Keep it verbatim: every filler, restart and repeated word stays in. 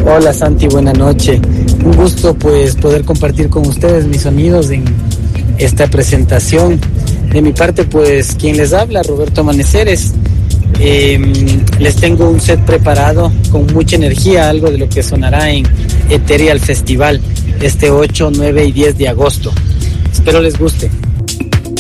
Hola Santi, buena noche. Un gusto pues poder compartir con ustedes mis sonidos en esta presentación. De mi parte pues quien les habla, Roberto Amaneceres. Eh, les tengo un set preparado con mucha energía, algo de lo que sonará en Ethereal Festival este ocho, nueve y diez de agosto. Espero les guste.